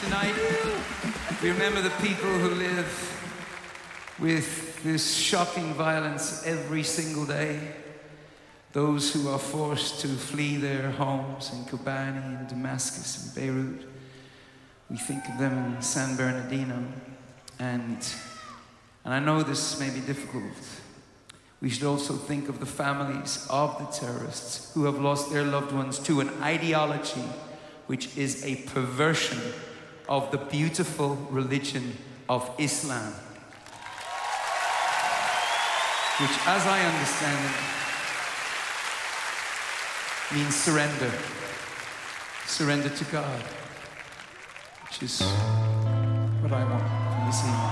tonight. We remember the people who live with this shocking violence every single day. Those who are forced to flee their homes in Kobani and Damascus and Beirut. We think of them in San Bernardino. And I know this may be difficult. We should also think of the families of the terrorists who have lost their loved ones to an ideology which is a perversion of the beautiful religion of Islam. Which, as I understand it, means surrender. Surrender to God. Which is what I want from this evening.